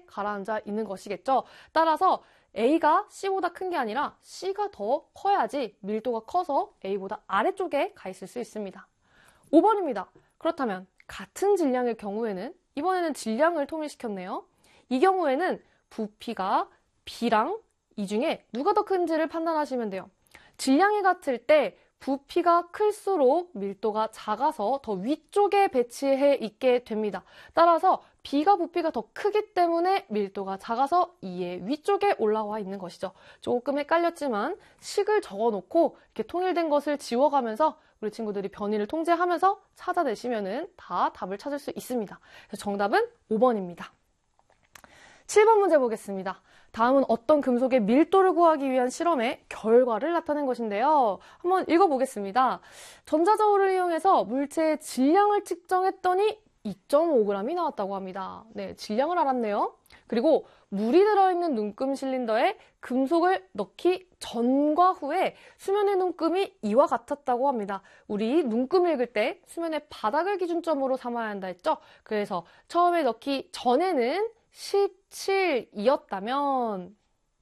가라앉아 있는 것이겠죠. 따라서 A가 C보다 큰 게 아니라 C가 더 커야지 밀도가 커서 A보다 아래쪽에 가 있을 수 있습니다. 5번입니다. 그렇다면 같은 질량의 경우에는 이번에는 질량을 통일시켰네요. 이 경우에는 부피가 B랑 이 중에 누가 더 큰지를 판단하시면 돼요. 질량이 같을 때 부피가 클수록 밀도가 작아서 더 위쪽에 배치해 있게 됩니다. 따라서 B가 부피가 더 크기 때문에 밀도가 작아서 이의 위쪽에 올라와 있는 것이죠. 조금 헷갈렸지만 식을 적어놓고 이렇게 통일된 것을 지워가면서 우리 친구들이 변이를 통제하면서 찾아내시면 다 답을 찾을 수 있습니다. 그래서 정답은 5번입니다. 7번 문제 보겠습니다. 다음은 어떤 금속의 밀도를 구하기 위한 실험의 결과를 나타낸 것인데요. 한번 읽어보겠습니다. 전자저울을 이용해서 물체의 질량을 측정했더니 2.5g이 나왔다고 합니다. 네, 질량을 알았네요. 그리고 물이 들어있는 눈금 실린더에 금속을 넣기 전과 후에 수면의 눈금이 이와 같았다고 합니다. 우리 눈금 읽을 때 수면의 바닥을 기준점으로 삼아야 한다 했죠? 그래서 처음에 넣기 전에는 17이었다면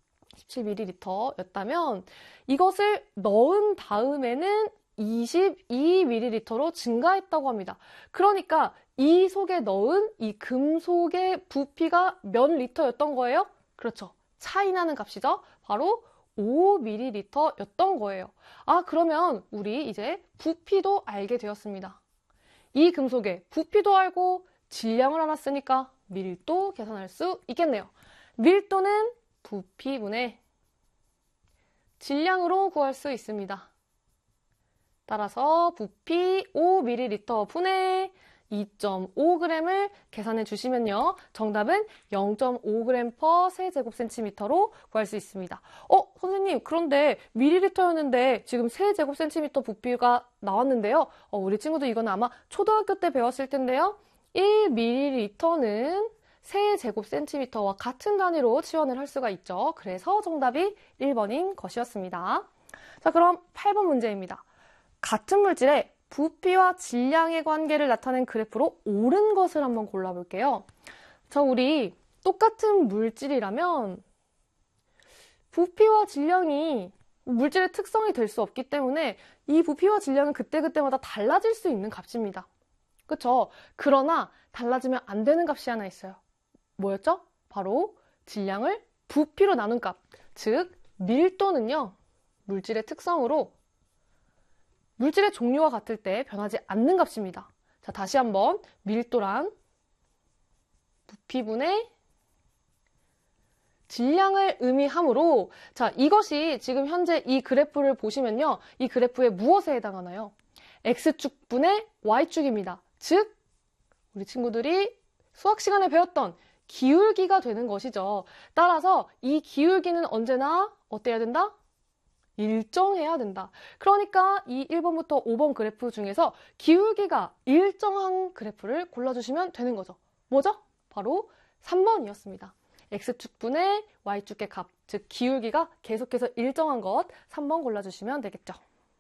17ml였다면 이것을 넣은 다음에는 22ml로 증가했다고 합니다. 그러니까 이 속에 넣은 이 금속의 부피가 몇 리터였던 거예요? 그렇죠. 차이 나는 값이죠. 바로 5ml였던 거예요. 아, 그러면 우리 이제 부피도 알게 되었습니다. 이 금속의 부피도 알고 질량을 알았으니까 밀도 계산할 수 있겠네요. 밀도는 부피분의 질량으로 구할 수 있습니다. 따라서 부피 5ml 분의 2.5g을 계산해 주시면요. 정답은 0.5g 세제곱센티미터로 구할 수 있습니다. 선생님, 그런데 밀리리터였는데 지금 세제곱센티미터 부피가 나왔는데요. 우리 친구들 이거는 아마 초등학교 때 배웠을 텐데요. 1ml는 세제곱센티미터와 같은 단위로 치환을 할 수가 있죠. 그래서 정답이 1번인 것이었습니다. 자, 그럼 8번 문제입니다. 같은 물질의 부피와 질량의 관계를 나타낸 그래프로 옳은 것을 한번 골라볼게요. 자, 우리 똑같은 물질이라면 부피와 질량이 물질의 특성이 될 수 없기 때문에 이 부피와 질량은 그때그때마다 달라질 수 있는 값입니다. 그쵸? 그러나 달라지면 안 되는 값이 하나 있어요. 뭐였죠? 바로 질량을 부피로 나눈 값. 즉, 밀도는요, 물질의 특성으로 물질의 종류와 같을 때 변하지 않는 값입니다. 자, 다시 한번 밀도란 부피분의 질량을 의미하므로, 자, 이것이 지금 현재 이 그래프를 보시면요, 이 그래프에 무엇에 해당하나요? X축분의 Y축입니다. 즉, 우리 친구들이 수학 시간에 배웠던 기울기가 되는 것이죠. 따라서 이 기울기는 언제나 어때야 된다? 일정해야 된다. 그러니까 이 1번부터 5번 그래프 중에서 기울기가 일정한 그래프를 골라주시면 되는 거죠. 뭐죠? 바로 3번이었습니다. X축분의 Y축의 값, 즉 기울기가 계속해서 일정한 것 3번 골라주시면 되겠죠.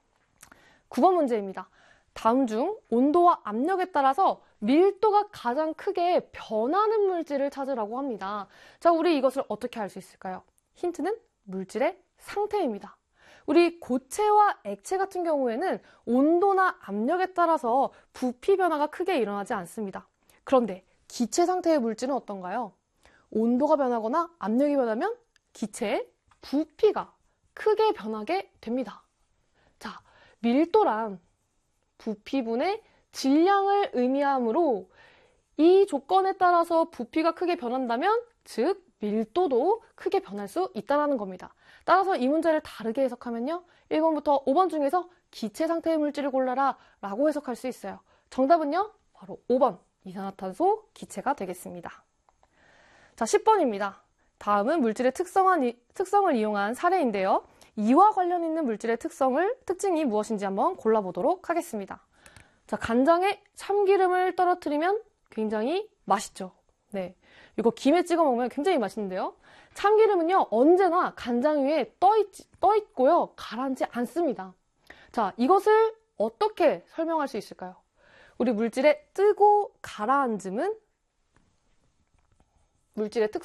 9번 문제입니다. 다음 중 온도와 압력에 따라서 밀도가 가장 크게 변하는 물질을 찾으라고 합니다. 자, 우리 이것을 어떻게 알 수 있을까요? 힌트는 물질의 상태입니다. 우리 고체와 액체 같은 경우에는 온도나 압력에 따라서 부피 변화가 크게 일어나지 않습니다. 그런데 기체 상태의 물질은 어떤가요? 온도가 변하거나 압력이 변하면 기체의 부피가 크게 변하게 됩니다. 자, 밀도란 부피분의 질량을 의미하므로 이 조건에 따라서 부피가 크게 변한다면 즉 밀도도 크게 변할 수 있다는 겁니다. 따라서 이 문제를 다르게 해석하면요. 1번부터 5번 중에서 기체 상태의 물질을 골라라 라고 해석할 수 있어요. 정답은요. 바로 5번 이산화탄소 기체가 되겠습니다. 자, 10번입니다. 다음은 물질의 특성을 이용한 사례인데요. 이와 관련 있는 물질의 특징이 무엇인지 한번 골라보도록 하겠습니다. 자, 간장에 참기름을 떨어뜨리면 굉장히 맛있죠. 네, 이거 김에 찍어 먹으면 굉장히 맛있는데요. 참기름은요, 언제나 간장 위에 떠 있고요, 가라앉지 않습니다. 자, 이것을 어떻게 설명할 수 있을까요? 우리 물질의 뜨고 가라앉음은 물질의